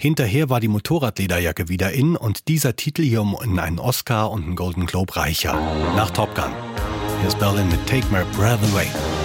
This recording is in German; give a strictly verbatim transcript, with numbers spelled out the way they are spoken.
Hinterher war die Motorradlederjacke wieder in und dieser Titel hier um einen Oscar und einen Golden Globe reicher. Nach Top Gun. Hier ist Berlin mit Take My Breath Away.